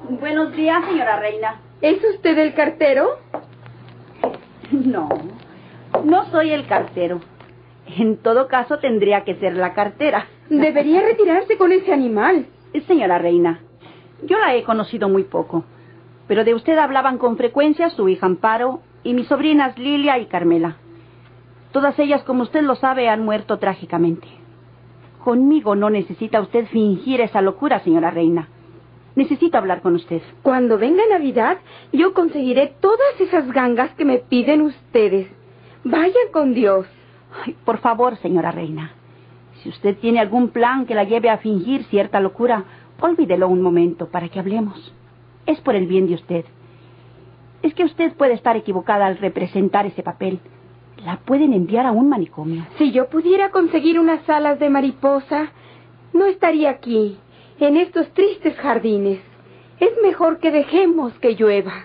Buenos días, señora Reina. ¿Es usted el cartero? No, no soy el cartero. En todo caso, tendría que ser la cartera. Debería retirarse con ese animal. Señora Reina, yo la he conocido muy poco, pero de usted hablaban con frecuencia su hija Amparo y mis sobrinas Lilia y Carmela. Todas ellas, como usted lo sabe, han muerto trágicamente. Conmigo no necesita usted fingir esa locura, señora Reina. Necesito hablar con usted. Cuando venga Navidad, yo conseguiré todas esas gangas que me piden ustedes. Vayan con Dios. Ay, por favor, señora Reina. Si usted tiene algún plan que la lleve a fingir cierta locura, olvídelo un momento para que hablemos. Es por el bien de usted. Es que usted puede estar equivocada al representar ese papel. La pueden enviar a un manicomio. Si yo pudiera conseguir unas alas de mariposa, no estaría aquí, en estos tristes jardines. Es mejor que dejemos que llueva.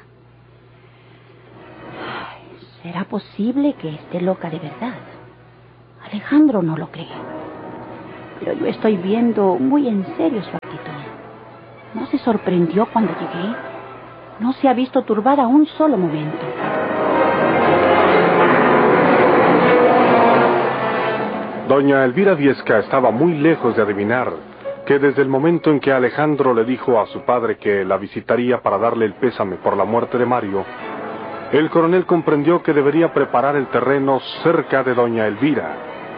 ¿Será posible que esté loca de verdad? Alejandro no lo cree. Pero yo estoy viendo muy en serio su actitud. ¿No se sorprendió cuando llegué? No se ha visto turbada un solo momento. Doña Elvira Viesca estaba muy lejos de adivinar que desde el momento en que Alejandro le dijo a su padre que la visitaría para darle el pésame por la muerte de Mario, el coronel comprendió que debería preparar el terreno cerca de doña Elvira.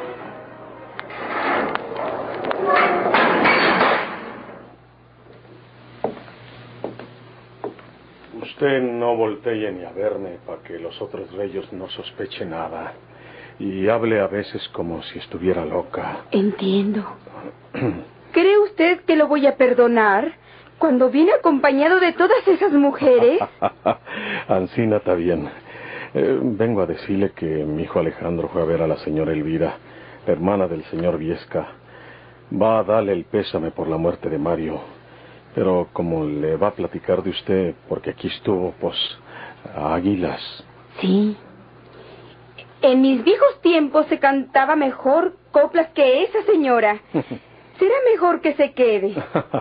Usted no voltee ni a verme para que los otros reyes no sospechen nada. Y hable a veces como si estuviera loca. Entiendo. ¿Cree usted que lo voy a perdonar cuando viene acompañado de todas esas mujeres? Ancina está bien. Vengo a decirle que mi hijo Alejandro fue a ver a la señora Elvira, hermana del señor Viesca. Va a darle el pésame por la muerte de Mario. Pero como le va a platicar de usted, porque aquí estuvo, pues, a águilas. Sí. En mis viejos tiempos se cantaba mejor coplas que esa señora. Será mejor que se quede.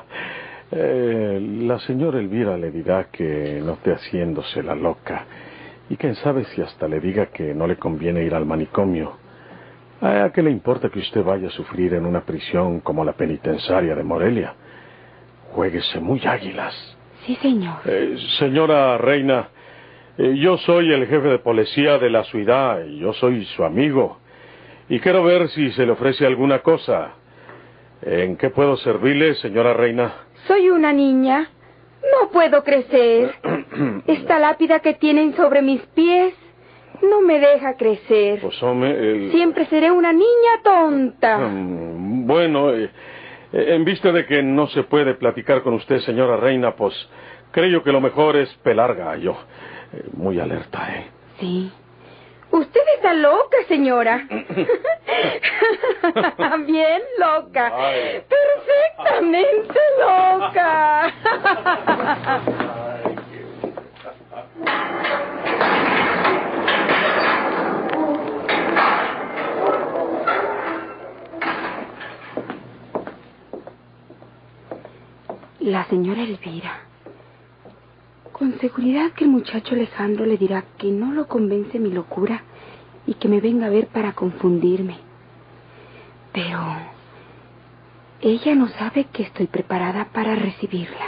La señora Elvira le dirá que no esté haciéndose la loca. Y quién sabe si hasta le diga que no le conviene ir al manicomio. ¿A qué le importa que usted vaya a sufrir en una prisión como la penitenciaria de Morelia? Juéguese muy águilas. Sí, señor. Señora Reina, yo soy el jefe de policía de la ciudad y yo soy su amigo. Y quiero ver si se le ofrece alguna cosa. ¿En qué puedo servirle, señora Reina? Soy una niña. No puedo crecer. Esta lápida que tienen sobre mis pies no me deja crecer. Pues, hombre, Siempre seré una niña tonta. Bueno, en vista de que no se puede platicar con usted, señora Reina, pues creo que lo mejor es pelar gallo. Muy alerta, ¿eh? Sí. Usted está loca, señora. Bien loca. Ay. Perfectamente loca. La señora Elvira. Con seguridad que el muchacho Alejandro le dirá que no lo convence mi locura y que me venga a ver para confundirme. Pero ella no sabe que estoy preparada para recibirla.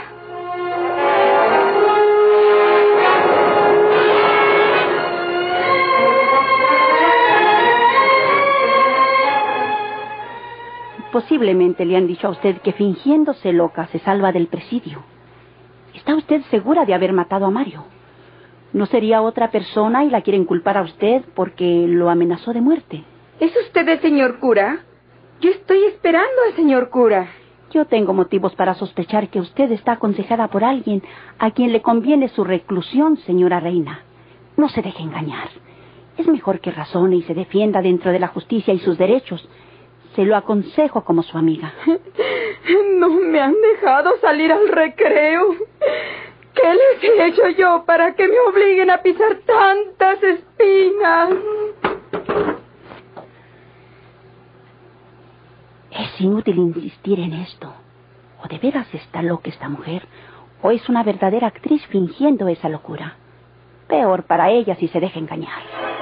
Posiblemente le han dicho a usted que fingiéndose loca se salva del presidio. ¿Está usted segura de haber matado a Mario? ¿No sería otra persona y la quieren culpar a usted porque lo amenazó de muerte? ¿Es usted el señor cura? Yo estoy esperando al señor cura. Yo tengo motivos para sospechar que usted está aconsejada por alguien a quien le conviene su reclusión, señora Reina. No se deje engañar. Es mejor que razone y se defienda dentro de la justicia y sus derechos. Se lo aconsejo como su amiga. No me han dejado salir al recreo. ¿Qué les he hecho yo para que me obliguen a pisar tantas espinas? Es inútil insistir en esto. O de veras está loca esta mujer, o es una verdadera actriz fingiendo esa locura. Peor para ella si se deja engañar.